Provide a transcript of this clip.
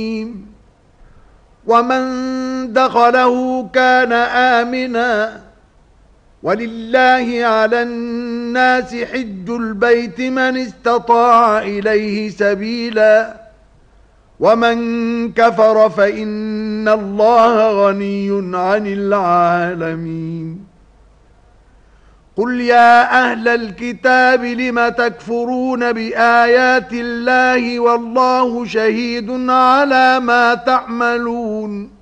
ومن دخله كان آمنا ولله على الناس حج البيت من استطاع إليه سبيلا ومن كفر فإن الله غني عن العالمين قل يا أهل الكتاب لم تكفرون بآيات الله والله شهيد على ما تعملون